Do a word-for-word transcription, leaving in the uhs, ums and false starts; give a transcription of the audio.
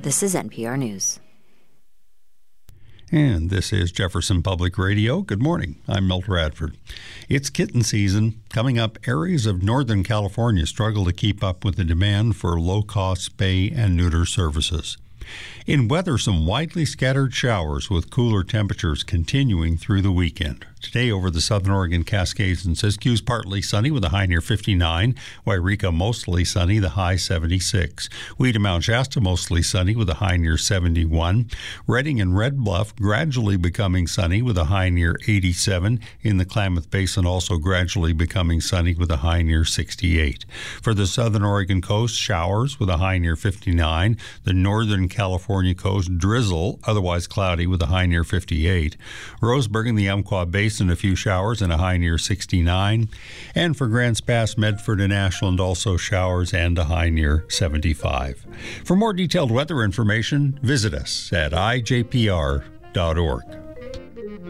This is N P R News. And this is Jefferson Public Radio. Good morning. I'm Milt Radford. It's kitten season. Coming up, areas of Northern California struggle to keep up with the demand for low-cost spay and neuter services. In weather, some widely scattered showers with cooler temperatures continuing through the weekend. Today over the southern Oregon Cascades and Siskiyous, partly sunny with a high near fifty-nine. Wairika mostly sunny, the high seventy-six. Weed and Mount Shasta mostly sunny with a high near seventy-one. Redding and Red Bluff gradually becoming sunny with a high near eighty-seven. In the Klamath Basin also gradually becoming sunny with a high near sixty-eight. For the southern Oregon coast, showers with a high near fifty-nine. The northern California coast, drizzle, otherwise cloudy with a high near fifty-eight. Roseburg and the Umpqua Basin, a few showers and a high near sixty-nine. And for Grants Pass, Medford, and Ashland, also showers and a high near seventy-five. For more detailed weather information, visit us at I J P R dot org.